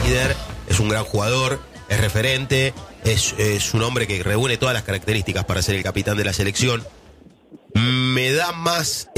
líder, es un gran jugador, es referente, es un hombre que reúne todas las características para ser el capitán de la selección. Me da más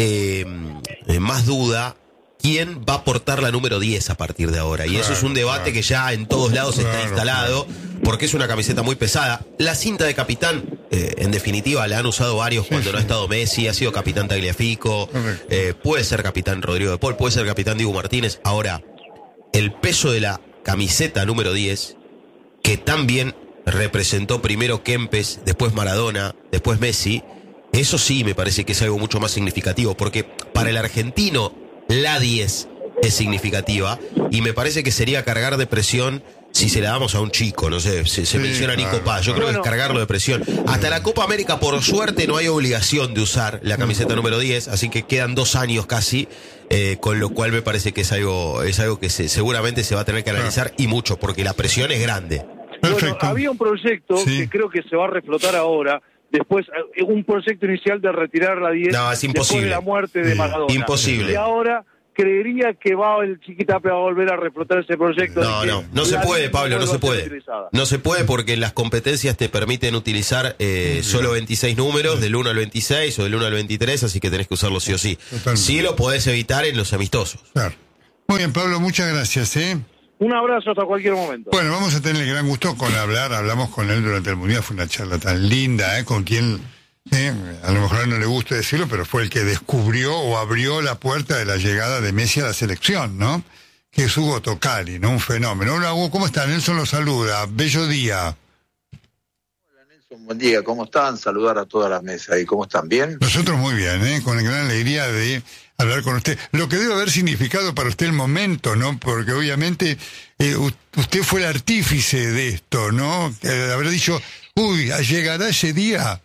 duda quién va a portar la número 10 a partir de ahora. Y eso es un debate que ya en todos lados está instalado, porque es una camiseta muy pesada. La cinta de capitán, en definitiva, la han usado varios cuando no ha estado Messi, ha sido capitán Tagliafico, puede ser capitán Rodrigo de Paul, puede ser capitán Diego Martínez. Ahora, el peso de la camiseta número 10, que también representó primero Kempes, después Maradona, después Messi, eso sí me parece que es algo mucho más significativo, porque para el argentino la 10 es significativa y me parece que sería cargar de presión si se la damos a un chico, no sé, se menciona Nico Paz, yo creo que es cargarlo de presión. Hasta la Copa América, por suerte, no hay obligación de usar la camiseta número 10, así que quedan 2 años casi, con lo cual me parece que es algo que seguramente se va a tener que analizar y mucho, porque la presión es grande. Bueno, había un proyecto que creo que se va a reflotar ahora. Después, un proyecto inicial de retirar la 10 no, es imposible. Después de la muerte de Maradona. Imposible. Y ahora creería que el Chiquitapia va a volver a reflotar ese proyecto. No se puede, Pablo, no se puede. No se puede porque las competencias te permiten utilizar solo 26 números, del 1 al 26 o del 1 al 23, así que tenés que usarlo sí o sí. Totalmente. Sí lo podés evitar en los amistosos. Claro. Muy bien, Pablo, muchas gracias, Un abrazo hasta cualquier momento. Bueno, vamos a tener el gran gusto hablamos con él durante el Mundial, fue una charla tan linda, con quien, a lo mejor no le gusta decirlo, pero fue el que descubrió o abrió la puerta de la llegada de Messi a la selección, ¿no? Que es Hugo Tocali, ¿no? Un fenómeno. Hola, Hugo, ¿cómo está? Nelson lo saluda, bello día. Hola, Nelson, buen día, ¿cómo están? Saludar a toda la mesa, ¿y cómo están? ¿Bien? Nosotros muy bien, con gran alegría de hablar con usted. Lo que debe haber significado para usted el momento, ¿no? Porque obviamente usted fue el artífice de esto, ¿no? Habrá dicho, llegará ese día.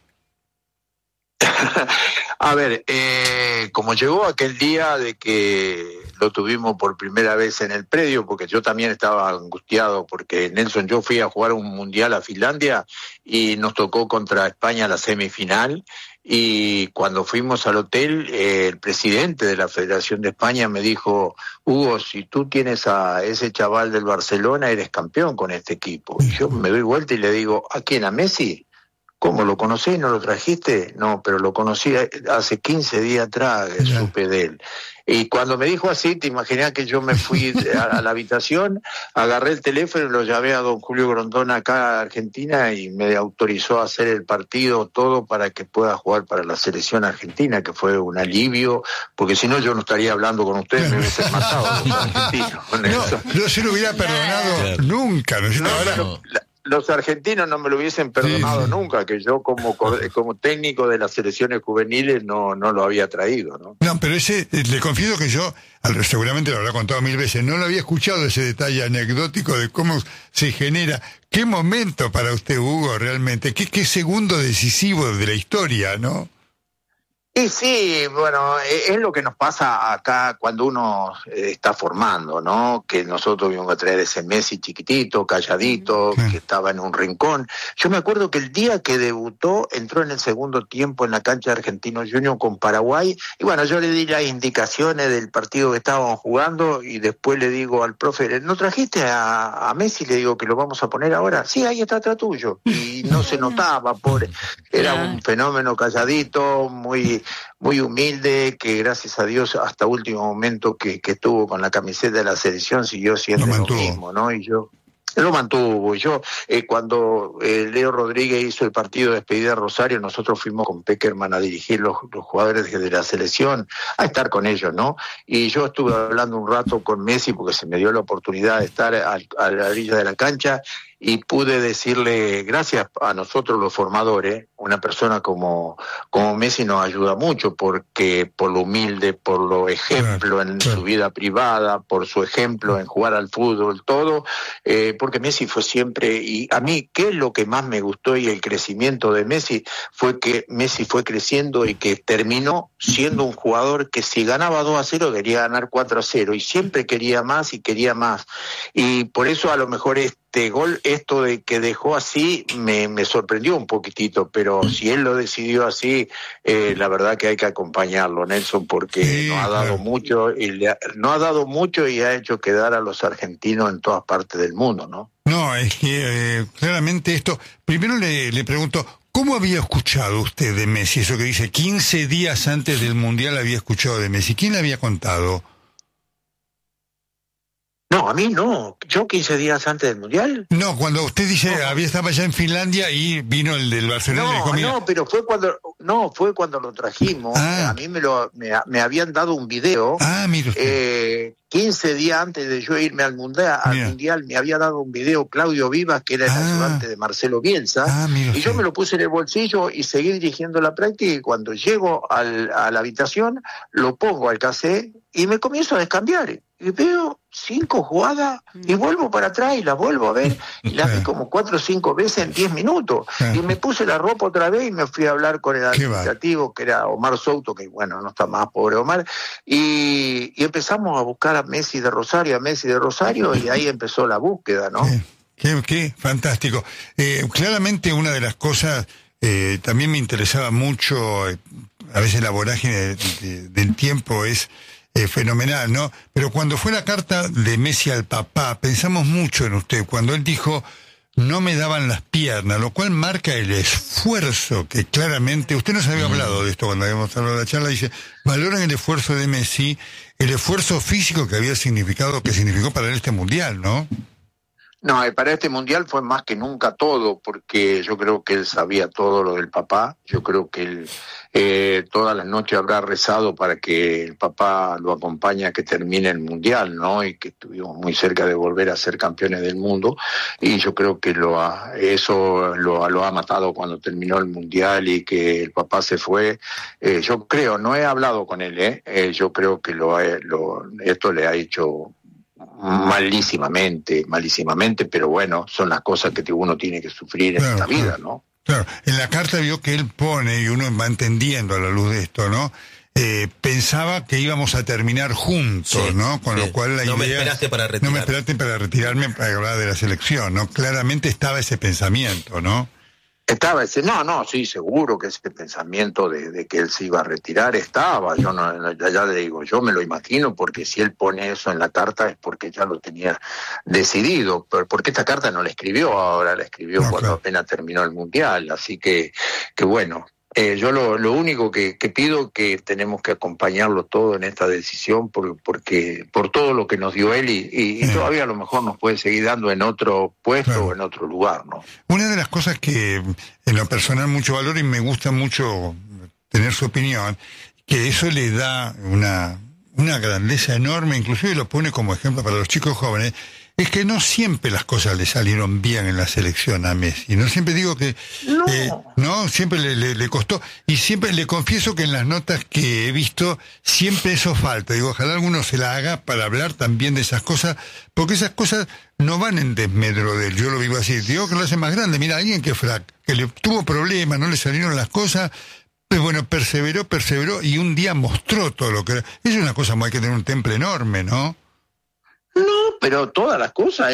A ver, como llegó aquel día de que lo tuvimos por primera vez en el predio, porque yo también estaba angustiado, porque Nelson, yo fui a jugar un mundial a Finlandia y nos tocó contra España la semifinal. Y cuando fuimos al hotel, el presidente de la Federación de España me dijo, Hugo, si tú tienes a ese chaval del Barcelona, eres campeón con este equipo. Y yo me doy vuelta y le digo, ¿a quién? ¿A Messi? ¿Cómo lo conocí? ¿No lo trajiste? No, pero lo conocí hace 15 días atrás, supe de él. Y cuando me dijo así, te imaginas que yo me fui a la habitación, agarré el teléfono y lo llamé a don Julio Grondón acá a Argentina y me autorizó a hacer el partido, todo para que pueda jugar para la selección argentina, que fue un alivio, porque si no yo no estaría hablando con ustedes, me hubiesen matado a los argentinos. No se lo hubiera perdonado nunca. Los argentinos no me lo hubiesen perdonado nunca, que yo como técnico de las selecciones juveniles no lo había traído, ¿no? No, pero le confieso que yo, seguramente lo habrá contado 1000 veces, no lo había escuchado ese detalle anecdótico de cómo se genera. ¿Qué momento para usted, Hugo, realmente? ¿Qué segundo decisivo de la historia, no? Y sí, bueno, es lo que nos pasa acá cuando uno está formando, ¿no? Que nosotros vimos a traer ese Messi chiquitito, calladito, que estaba en un rincón. Yo me acuerdo que el día que debutó, entró en el segundo tiempo en la cancha de Argentinos Juniors con Paraguay, y bueno, yo le di las indicaciones del partido que estábamos jugando, y después le digo al profe, ¿no trajiste a Messi? Le digo que lo vamos a poner ahora. Sí, ahí está atrás tuyo. Y no se notaba, pobre. Era un fenómeno calladito, muy humilde, que gracias a Dios hasta último momento que estuvo con la camiseta de la selección siguió siendo lo mismo, ¿no? Y yo lo mantuvo. Yo cuando Leo Rodríguez hizo el partido de despedida de Rosario, nosotros fuimos con Peckerman a dirigir los jugadores de la selección, a estar con ellos, ¿no? Y yo estuve hablando un rato con Messi porque se me dio la oportunidad de estar a la orilla de la cancha, y pude decirle, gracias a nosotros los formadores, una persona como Messi nos ayuda mucho, porque por lo humilde, por lo ejemplo en su vida privada, por su ejemplo en jugar al fútbol, todo, porque Messi fue siempre, y a mí, ¿qué es lo que más me gustó? Y el crecimiento de Messi fue que Messi fue creciendo y que terminó siendo un jugador que si ganaba 2-0 quería ganar 4-0, y siempre quería más y quería más. Y por eso a lo mejor es gol, esto de que dejó así, me sorprendió un poquitito, pero si él lo decidió así, la verdad que hay que acompañarlo, Nelson, porque no ha dado mucho no ha dado mucho y ha hecho quedar a los argentinos en todas partes del mundo, ¿no? No, es que claramente esto, primero le pregunto, ¿cómo había escuchado usted de Messi? Eso que dice, 15 días antes del Mundial había escuchado de Messi. ¿Quién le había contado? No, a mí no. ¿Yo 15 días antes del Mundial? No, cuando usted dice, estaba ya en Finlandia y vino el del Barcelona. No, pero fue cuando lo trajimos. A mí me habían dado un video. Mire usted. 15 días antes de yo irme al Mundial, me había dado un video Claudio Vivas, que era el ayudante de Marcelo Bielsa, y yo me lo puse en el bolsillo y seguí dirigiendo la práctica, y cuando llego a la habitación, lo pongo al cassette y me comienzo a descambiar. Y veo 5 jugadas y vuelvo para atrás y las vuelvo a ver, y las vi como 4 o 5 veces en 10 minutos. Y me puse la ropa otra vez y me fui a hablar con el administrativo, que era Omar Souto, que bueno, no está más, pobre Omar, y empezamos a buscar a Messi de Rosario, y ahí empezó la búsqueda, ¿no? Qué fantástico. Claramente una de las cosas, también me interesaba mucho, a veces la vorágine del tiempo es fenomenal, ¿no? Pero cuando fue la carta de Messi al papá, pensamos mucho en usted, cuando él dijo, no me daban las piernas, lo cual marca el esfuerzo que claramente, usted nos había hablado de esto cuando habíamos hablado de la charla, dice, valoran el esfuerzo de Messi, el esfuerzo físico que significó para él este Mundial, ¿no? No, para este Mundial fue más que nunca todo, porque yo creo que él sabía todo lo del papá. Yo creo que él todas las noches habrá rezado para que el papá lo acompañe a que termine el Mundial, ¿no? Y que estuvimos muy cerca de volver a ser campeones del mundo. Y yo creo que eso lo ha matado cuando terminó el Mundial y que el papá se fue. Yo creo, no he hablado con él, yo creo que esto le ha hecho malísimamente, pero bueno, son las cosas que uno tiene que sufrir en esta vida, ¿no? Claro, en la carta vio que él pone, y uno va entendiendo a la luz de esto, ¿no? Pensaba que íbamos a terminar juntos, ¿no? Con lo cual la idea... No me esperaste para retirarme. No me esperaste para retirarme para hablar de la selección, ¿no? Claramente estaba ese pensamiento, ¿no? Sí, seguro que ese pensamiento de que él se iba a retirar estaba. Yo ya le digo, yo me lo imagino, porque si él pone eso en la carta es porque ya lo tenía decidido. Porque esta carta no la escribió ahora, la escribió cuando apenas terminó el Mundial. Así que bueno. Yo lo único que pido que tenemos que acompañarlo todo en esta decisión porque por todo lo que nos dio él y todavía a lo mejor nos puede seguir dando en otro puesto o en otro lugar, ¿no? Una de las cosas que en lo personal mucho valor y me gusta mucho tener su opinión, que eso le da una grandeza enorme, inclusive lo pone como ejemplo para los chicos jóvenes, es que no siempre las cosas le salieron bien en la selección a Messi. No siempre digo que... No, siempre le costó. Y siempre le confieso que en las notas que he visto, siempre eso falta. Digo, ojalá alguno se la haga para hablar también de esas cosas, porque esas cosas no van en desmedro de él. Yo lo vivo así. Digo que lo hace más grande. Mira, alguien que le tuvo problemas, no le salieron las cosas... Pues bueno, perseveró y un día mostró todo lo que era. Es una cosa, hay que tener un temple enorme, ¿no? No, pero todas las cosas,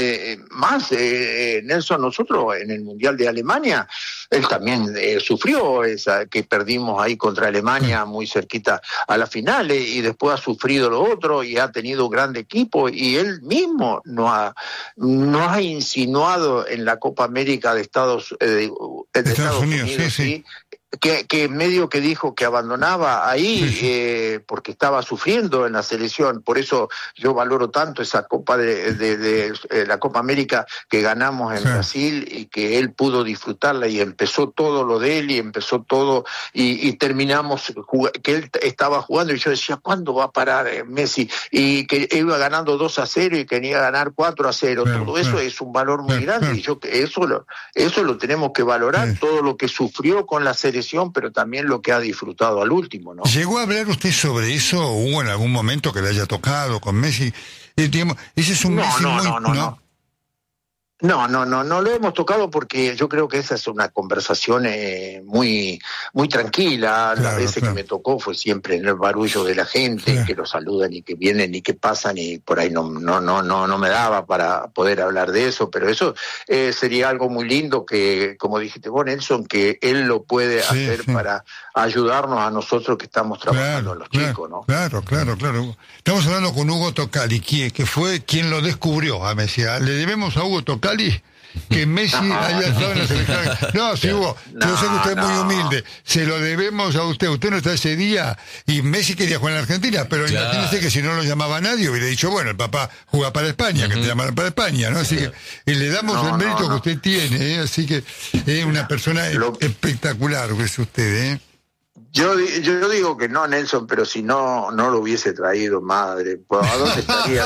Nelson, nosotros en el Mundial de Alemania, él también sufrió esa que perdimos ahí contra Alemania muy cerquita a la final, y después ha sufrido lo otro y ha tenido un gran equipo, y él mismo no ha insinuado en la Copa América de Estados Unidos, sí. Que medio que dijo que abandonaba ahí porque estaba sufriendo en la selección. Por eso yo valoro tanto esa Copa de la Copa América que ganamos en Brasil, y que él pudo disfrutarla, y empezó todo lo de él, y empezó todo y terminamos que él estaba jugando, y yo decía, ¿cuándo va a parar Messi? Y que iba ganando 2-0 y quería ganar 4-0. Todo eso es un valor muy grande, y yo que eso lo tenemos que valorar, todo lo que sufrió con la selección, pero también lo que ha disfrutado al último, ¿no? ¿Llegó a hablar usted sobre eso? ¿Hubo en algún momento que le haya tocado con Messi? Digamos, ese es un Messi muy... No. No lo hemos tocado porque yo creo que esa es una conversación muy tranquila. Las veces que me tocó fue siempre en el barullo de la gente, que lo saludan y que vienen y que pasan, y por ahí no me daba para poder hablar de eso, pero eso sería algo muy lindo que, como dijiste vos, Nelson, que él lo puede hacer para ayudarnos a nosotros que estamos trabajando en los chicos, ¿no? Claro. Estamos hablando con Hugo Tocali, que fue quien lo descubrió a Messi. Le debemos a Hugo Tocali que Messi haya estado en la selección. No, sí, Hugo, yo sé que usted es muy humilde, se lo debemos a usted no está ese día, y Messi quería jugar en la Argentina, pero imagínese que si no lo llamaba nadie, hubiera dicho, bueno, el papá juega para España, que te llamaron para España, ¿no? Así que le damos el mérito que usted tiene, así que es una persona espectacular que es usted, Yo digo que no, Nelson, pero si no lo hubiese traído, madre, pues, ¿a dónde estaría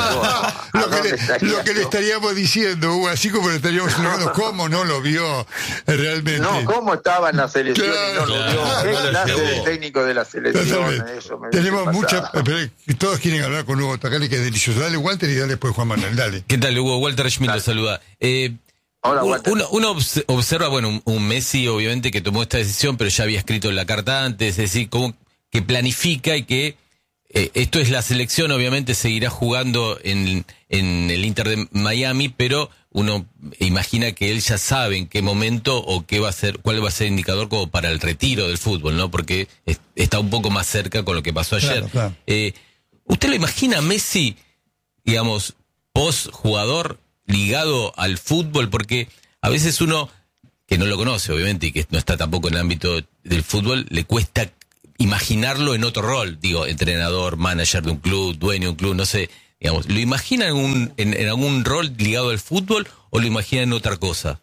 lo que le estaríamos diciendo, Hugo, así como le estaríamos diciendo, ¿cómo no lo vio realmente? No, ¿cómo estaba en la selección y no lo vio? ¿Qué clase de técnico de la selección? Eso me tenemos muchas, pero todos quieren hablar con Hugo Tocali, que es delicioso. Dale, Walter, y dale después Juan Manuel, dale. ¿Qué tal, Hugo? Walter Schmidt lo saluda. Hola, uno observa, bueno, un Messi obviamente que tomó esta decisión, pero ya había escrito la carta antes, es decir, como que planifica y que esto es la selección, obviamente seguirá jugando en el Inter de Miami, pero uno imagina que él ya sabe en qué momento o qué va a ser, cuál va a ser el indicador como para el retiro del fútbol, ¿no? Porque está un poco más cerca con lo que pasó ayer. Claro. ¿Usted lo imagina a Messi, digamos, post jugador, ligado al fútbol? Porque a veces uno que no lo conoce, obviamente, y que no está tampoco en el ámbito del fútbol, le cuesta imaginarlo en otro rol, digo, entrenador, manager de un club, dueño de un club, no sé, digamos, ¿lo imagina en algún rol ligado al fútbol o lo imagina en otra cosa?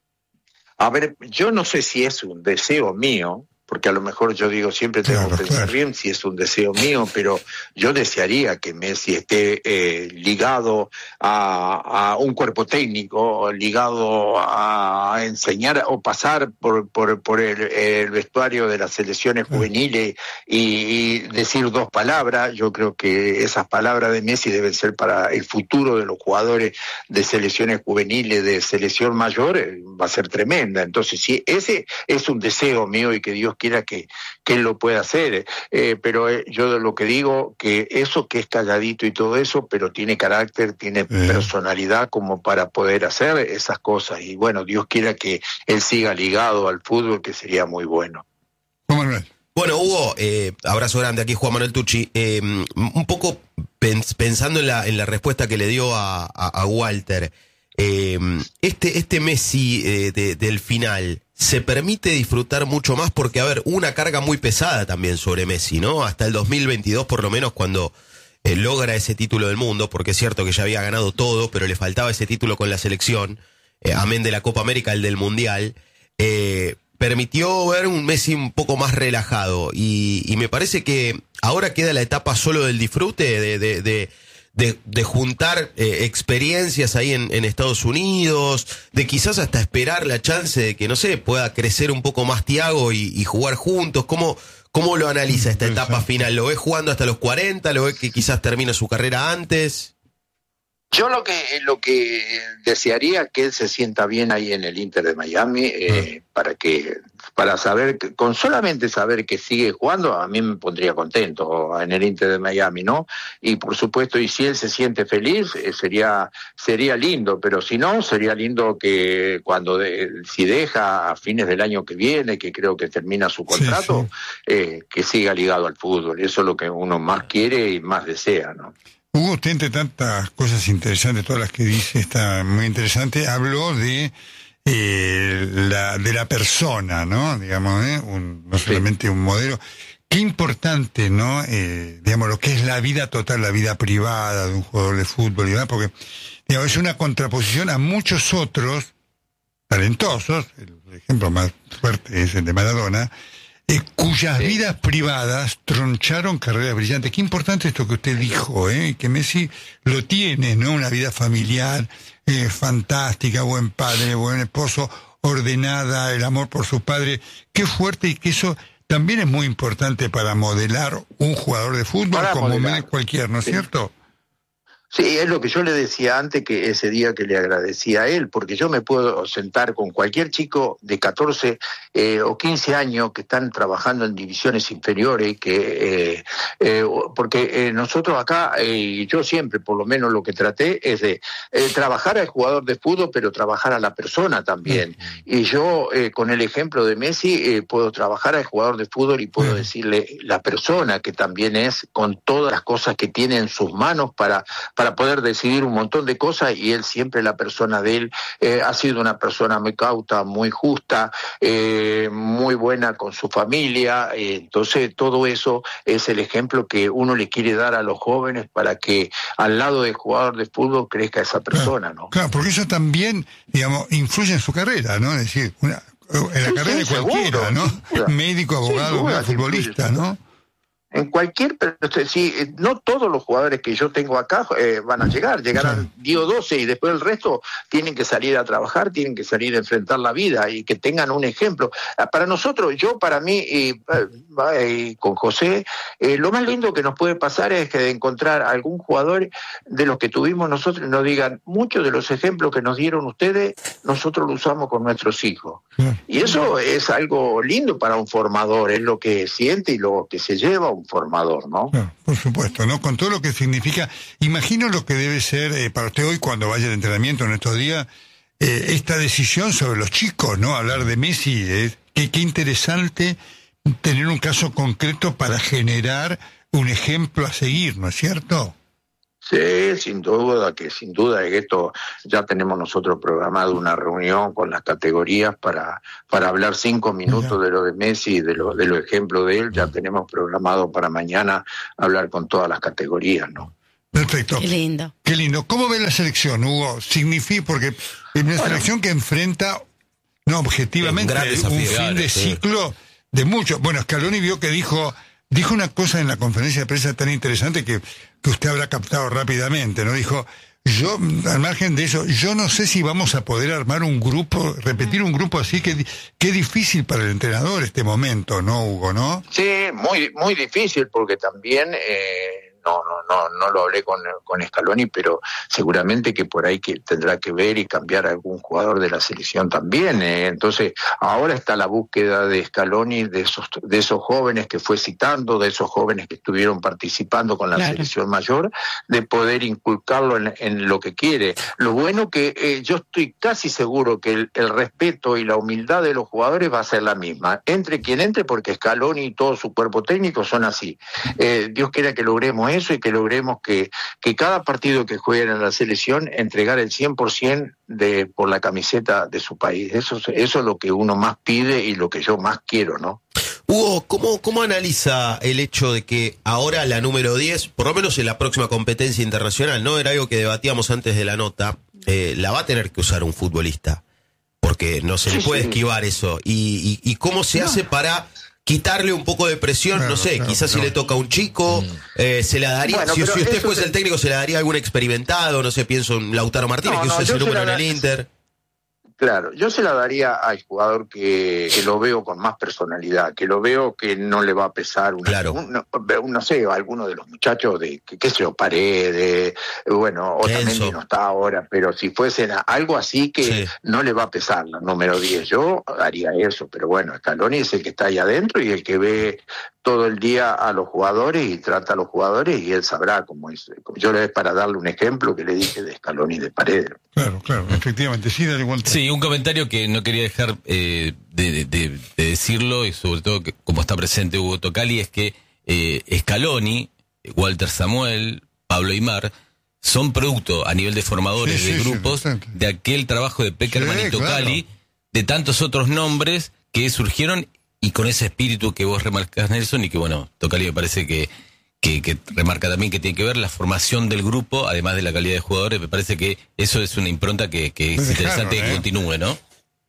A ver, yo no sé si es un deseo mío, porque a lo mejor yo digo, siempre tengo que pensar bien si es un deseo mío, pero yo desearía que Messi esté ligado a un cuerpo técnico, ligado a enseñar o pasar por el vestuario de las selecciones juveniles y decir dos palabras. Yo creo que esas palabras de Messi deben ser para el futuro de los jugadores de selecciones juveniles, de selección mayor, va a ser tremenda. Entonces, sí, ese es un deseo mío y que Dios quiera que él lo pueda hacer, pero yo lo que digo, que eso que es calladito y todo eso, pero tiene carácter, tiene personalidad como para poder hacer esas cosas, y bueno, Dios quiera que él siga ligado al fútbol, que sería muy bueno. Juan Manuel. Bueno, Hugo, abrazo grande, aquí Juan Manuel Tucci. Un poco pensando en la respuesta que le dio a Walter, este Messi del final se permite disfrutar mucho más porque, a ver, una carga muy pesada también sobre Messi, ¿no? Hasta el 2022 por lo menos, cuando logra ese título del mundo, porque es cierto que ya había ganado todo, pero le faltaba ese título con la selección, amén de la Copa América, el del Mundial, permitió ver un Messi un poco más relajado, y me parece que ahora queda la etapa solo del disfrute, de juntar experiencias ahí en Estados Unidos, de quizás hasta esperar la chance de que, no sé, pueda crecer un poco más Thiago y jugar juntos. ¿Cómo lo analiza esta etapa final? ¿Lo ve jugando hasta los 40? ¿Lo ve que quizás termine su carrera antes? Yo lo que desearía que él se sienta bien ahí en el Inter de Miami, para saber, con solamente saber que sigue jugando, a mí me pondría contento en el Inter de Miami, ¿no? Y por supuesto, y si él se siente feliz, sería lindo, pero si no, sería lindo que si deja a fines del año que viene, que creo que termina su contrato, que siga ligado al fútbol. Eso es lo que uno más quiere y más desea, ¿no? Hugo, usted, entre tantas cosas interesantes, todas las que dice, está muy interesante, habló de la persona, ¿no? Digamos, no solamente un modelo. Qué importante, ¿no? Digamos, lo que es la vida total, la vida privada de un jugador de fútbol y demás, porque, digamos, es una contraposición a muchos otros talentosos. El ejemplo más fuerte es el de Maradona, cuyas vidas privadas troncharon carreras brillantes. Qué importante esto que usted dijo, que Messi lo tiene, ¿no? Una vida familiar fantástica, buen padre, buen esposo, ordenada, el amor por sus padres. Qué fuerte, y que eso también es muy importante para modelar un jugador de fútbol, como cualquier, ¿no es cierto? Sí, es lo que yo le decía antes, que ese día que le agradecía a él, porque yo me puedo sentar con cualquier chico de 14 o 15 años que están trabajando en divisiones inferiores, porque nosotros acá, yo siempre, por lo menos lo que traté, es de trabajar al jugador de fútbol, pero trabajar a la persona también. Y yo, con el ejemplo de Messi, puedo trabajar al jugador de fútbol y puedo decirle la persona que también es, con todas las cosas que tiene en sus manos para poder decidir un montón de cosas, y él siempre, la persona de él, ha sido una persona muy cauta, muy justa, muy buena con su familia, entonces todo eso es el ejemplo que uno le quiere dar a los jóvenes para que al lado del jugador de fútbol crezca esa persona, ¿no? Claro, porque eso también, digamos, influye en su carrera, ¿no? Es decir, en la carrera de cualquiera, seguro, ¿no? Claro. Médico, abogado, futbolista, ¿no? En cualquier, pero sí, no todos los jugadores que yo tengo acá van a llegarán 10 o 12 y después el resto tienen que salir a trabajar, tienen que salir a enfrentar la vida y que tengan un ejemplo. Para nosotros, para mí y con José, lo más lindo que nos puede pasar es que de encontrar algún jugador de los que tuvimos nosotros y nos digan, muchos de los ejemplos que nos dieron ustedes, nosotros lo usamos con nuestros hijos. Y eso es algo lindo para un formador, es lo que siente y lo que se lleva un formador, ¿no? Claro, por supuesto, ¿no? Con todo lo que significa, imagino lo que debe ser para usted hoy cuando vaya al entrenamiento en estos días, esta decisión sobre los chicos, ¿no? Hablar de Messi, qué interesante tener un caso concreto para generar un ejemplo a seguir, ¿no es cierto? Sí, sin duda esto ya tenemos nosotros programado una reunión con las categorías para hablar 5 minutos de lo de Messi y de los ejemplos de él. Ya tenemos programado para mañana hablar con todas las categorías, ¿no? Perfecto. Qué lindo. Qué lindo. ¿Cómo ve la selección, Hugo? Significa, porque es una selección que enfrenta, no, objetivamente, un fin de ciclo de mucho. Bueno, Scaloni vio que dijo una cosa en la conferencia de prensa tan interesante que usted habrá captado rápidamente, ¿no? Dijo, yo, al margen de eso, yo no sé si vamos a poder armar un grupo, repetir un grupo así, que difícil para el entrenador este momento, ¿no, Hugo, no? Sí, muy, muy difícil, porque también no lo hablé con Scaloni, pero seguramente que por ahí que tendrá que ver y cambiar a algún jugador de la selección también. Entonces, ahora está la búsqueda de Scaloni de esos jóvenes que fue citando, de esos jóvenes que estuvieron participando con la selección mayor, de poder inculcarlo en lo que quiere. Lo bueno que yo estoy casi seguro que el respeto y la humildad de los jugadores va a ser la misma. Entre quien entre, porque Scaloni y todo su cuerpo técnico son así. Dios quiera que logremos eso y que logremos que cada partido que jueguen en la selección entregar el 100% por la camiseta de su país. Eso es lo que uno más pide y lo que yo más quiero, ¿no? Hugo, ¿cómo analiza el hecho de que ahora la número 10, por lo menos en la próxima competencia internacional, no era algo que debatíamos antes de la nota, la va a tener que usar un futbolista? Porque no se le puede esquivar eso. ¿Y cómo se hace para quitarle un poco de presión? No sé, quizás si le toca a un chico, se la daría, si usted fuese el técnico, se la daría a algún experimentado, no sé, pienso en Lautaro Martínez, que usa ese número en el Inter. Claro, yo se la daría al jugador que lo veo con más personalidad, que lo veo que no le va a pesar no sé, alguno de los muchachos de, qué sé yo, Paredes, bueno, Otamendi no está ahora, pero si fuesen algo así que no le va a pesar la número 10, yo haría eso, pero bueno, Scaloni es el que está ahí adentro y el que ve todo el día a los jugadores y trata a los jugadores y él sabrá cómo es. Yo le para darle un ejemplo que le dije de Scaloni y de Paredes. Claro, efectivamente, sí, dale igual. Sí, un comentario que no quería dejar de decirlo, y sobre todo que como está presente Hugo Tocali, es que Scaloni, Walter Samuel, Pablo Aimar, son producto a nivel de formadores de grupos de aquel trabajo de Peckerman y Tocali, de tantos otros nombres que surgieron y con ese espíritu que vos remarcás, Nelson, y que bueno, Tocali me parece que remarca también que tiene que ver la formación del grupo, además de la calidad de jugadores. Me parece que eso es una impronta que es interesante que continúe, ¿no?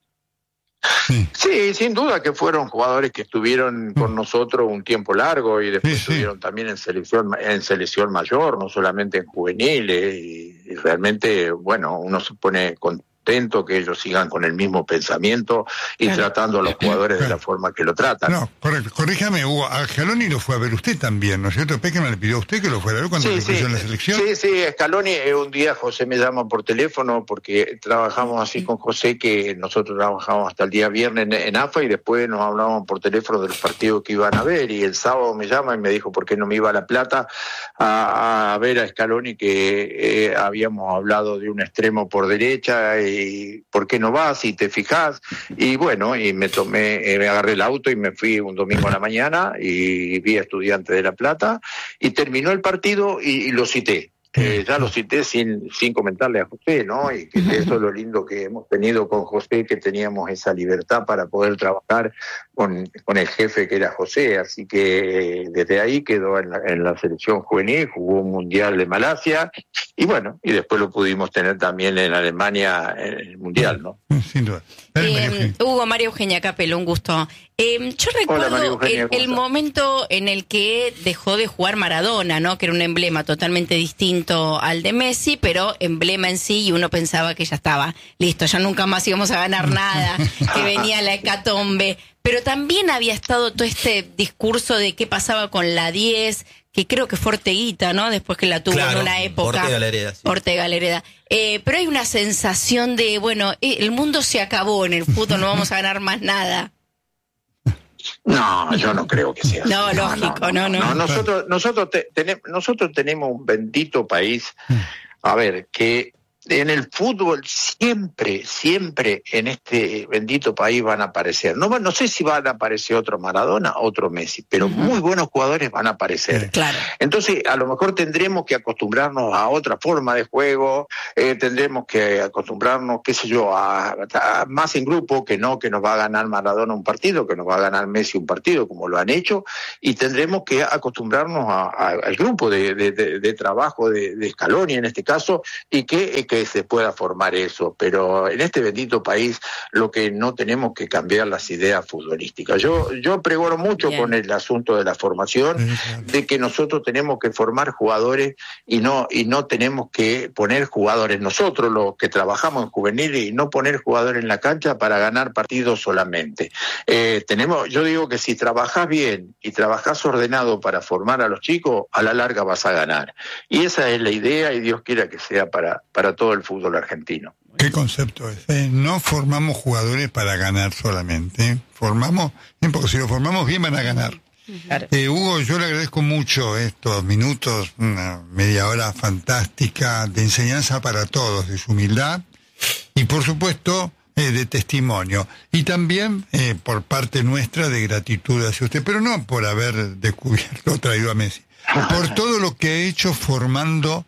Sí, sin duda que fueron jugadores que estuvieron con nosotros un tiempo largo y después estuvieron también en selección mayor, no solamente en juveniles, y realmente, bueno, uno se pone contento, que ellos sigan con el mismo pensamiento y tratando a los jugadores de la forma que lo tratan. No, correcto. Corríjame, Hugo, a Scaloni lo fue a ver usted también, ¿no es cierto? Peckerman le pidió a usted que lo fuera a ver cuando se puso en la selección. Sí, Scaloni, un día José me llama por teléfono porque trabajamos así con José, que nosotros trabajamos hasta el día viernes en AFA y después nos hablábamos por teléfono de los partidos que iban a ver, y el sábado me llama y me dijo por qué no me iba a La Plata a ver a Scaloni, que habíamos hablado de un extremo por derecha, y por qué no vas y te fijás. Y bueno, y me agarré el auto y me fui un domingo a la mañana y vi a Estudiantes de La Plata y terminó el partido y lo cité. Ya lo cité sin comentarle a José, ¿no? Y que eso es lo lindo que hemos tenido con José, que teníamos esa libertad para poder trabajar con el jefe que era José. Así que desde ahí quedó en la selección juvenil, jugó un mundial de Malasia y bueno, y después lo pudimos tener también en Alemania en el mundial, ¿no? Sin duda. Hugo, María Eugenia Capello, un gusto. Yo recuerdo el momento en el que dejó de jugar Maradona, ¿no? Que era un emblema totalmente distinto al de Messi, pero emblema en sí, y uno pensaba que ya estaba listo, ya nunca más íbamos a ganar nada, que venía la hecatombe. Pero también había estado todo este discurso de qué pasaba con la 10, que creo que fue Orteguita, ¿no? Después que la tuvo en una época. Ortega Lereda. Sí. Ortega Lereda. Pero hay una sensación de, bueno, el mundo se acabó en el fútbol, no vamos a ganar más nada. No, yo no creo que sea así. No, lógico, no. Nosotros tenemos un bendito país, a ver, que en el fútbol siempre en este bendito país van a aparecer. No sé si van a aparecer otro Maradona, otro Messi, pero muy buenos jugadores van a aparecer. Claro. Entonces, a lo mejor tendremos que acostumbrarnos a otra forma de juego, tendremos que acostumbrarnos, qué sé yo, a más en grupo, que nos va a ganar Maradona un partido, que nos va a ganar Messi un partido, como lo han hecho, y tendremos que acostumbrarnos al grupo de trabajo de Scaloni en este caso, y que se pueda formar eso. Pero en este bendito país lo que no tenemos que cambiar las ideas futbolísticas. Yo pregono mucho con el asunto de la formación, de que nosotros tenemos que formar jugadores y no tenemos que poner jugadores nosotros, los que trabajamos en juveniles, y no poner jugadores en la cancha para ganar partidos solamente. Yo digo que si trabajás bien y trabajás ordenado para formar a los chicos, a la larga vas a ganar. Y esa es la idea, y Dios quiera que sea para todo el fútbol argentino. ¿Qué concepto es? No formamos jugadores para ganar solamente. Porque si lo formamos bien van a ganar. Claro. Hugo, yo le agradezco mucho estos minutos, una media hora fantástica de enseñanza para todos, de su humildad y por supuesto de testimonio. Y también por parte nuestra de gratitud hacia usted, pero no por haber descubierto o traído a Messi, por todo lo que ha hecho formando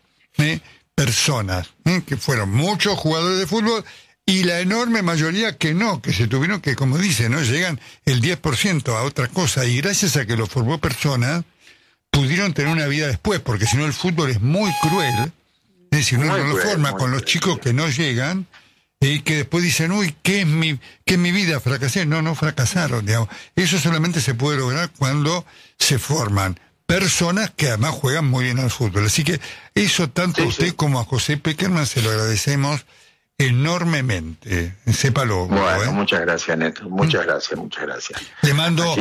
personas, que fueron muchos jugadores de fútbol y la enorme mayoría que se tuvieron que, como dice, no llegan el 10% a otra cosa, y gracias a que lo formó personas pudieron tener una vida después, porque si no el fútbol es muy cruel, si uno no lo forma con los chicos que no llegan y que después dicen, uy, ¿qué es mi vida? Fracasé. No fracasaron, digamos. Eso solamente se puede lograr cuando se forman personas que además juegan muy bien al fútbol. Así que eso tanto a usted como a José Peckerman se lo agradecemos enormemente. Sépalo. Bueno, muchas gracias, Neto. Muchas gracias. Le mando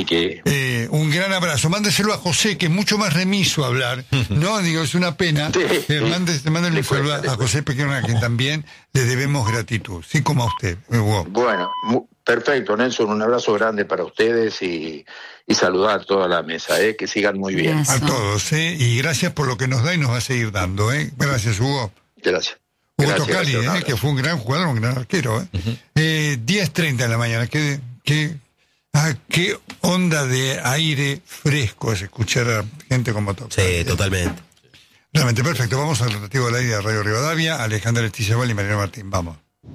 un gran abrazo. Mándeselo a José, que es mucho más remiso a hablar. No, digo, es una pena. Mándale un saludo a José Peckerman, a quien también le debemos gratitud. Sí, como a usted, Hugo. Bueno, perfecto, Nelson. Un abrazo grande para ustedes y saludar a toda la mesa, que sigan muy bien. A todos, y gracias por lo que nos da y nos va a seguir dando, Gracias, Hugo. Gracias. Hugo Tocali, que fue un gran jugador, un gran arquero, 10:30 de la mañana, qué onda de aire fresco es escuchar a gente como Tocali. Sí, totalmente. Realmente perfecto. Vamos al rotativo del aire de Radio Rivadavia, Alejandra Estizabal y Mariano Martín, vamos.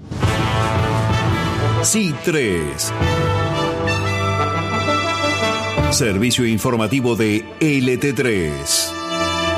C3. Servicio informativo de LT3.